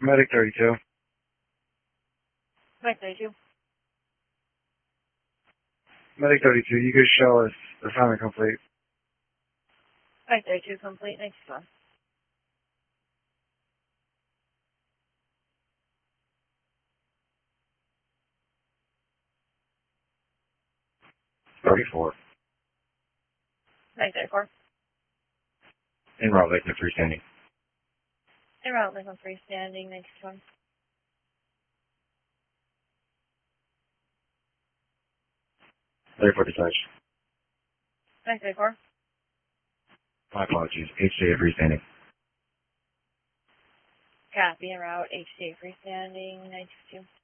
Medic 32. Mike 32. Medic 32, you could show us assignment complete. Mike 32 complete, 91. $34. Mike 34. En route, Lakeland freestanding. En route, Lakeland freestanding, 91. For dispatch. Mike 34. My apologies. HJ freestanding. Copy, en route, HCA freestanding, 92.